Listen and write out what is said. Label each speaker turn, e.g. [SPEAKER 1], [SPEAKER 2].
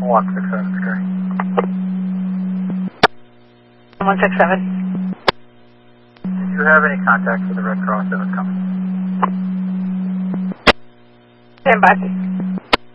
[SPEAKER 1] 167, Secretary.
[SPEAKER 2] 167.
[SPEAKER 1] Did you have any contact with the Red Cross that was coming?
[SPEAKER 2] Stand by.